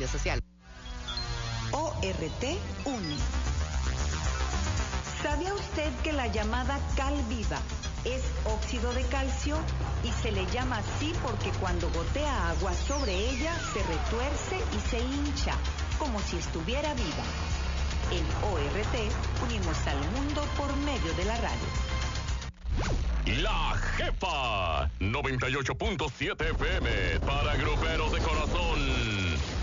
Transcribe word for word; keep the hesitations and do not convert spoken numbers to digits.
redes sociales. O R T une. ¿Sabía usted que la llamada cal viva es óxido de calcio y se le llama así porque cuando gotea agua sobre ella se retuerce y se hincha como si estuviera viva? En O R T unimos al mundo por medio de la radio. La Jefa noventa y ocho punto siete F M para gruperos de corazón